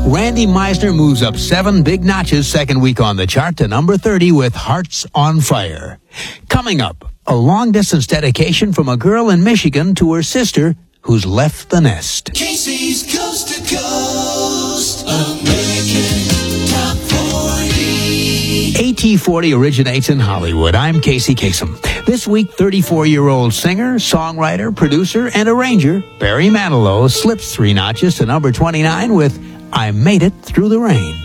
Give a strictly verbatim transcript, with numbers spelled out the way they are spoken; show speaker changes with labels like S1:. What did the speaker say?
S1: Randy Meisner moves up seven big notches second week on the chart to number thirty with Hearts on Fire. Coming up, a long-distance dedication from a girl in Michigan to her sister who's left the nest.
S2: Casey's Coast to Coast American Top forty.
S1: A T forty originates in Hollywood. I'm Casey Kasem. This week, thirty-four-year-old singer, songwriter, producer, and arranger Barry Manilow slips three notches to number twenty-nine with I Made It Through the Rain.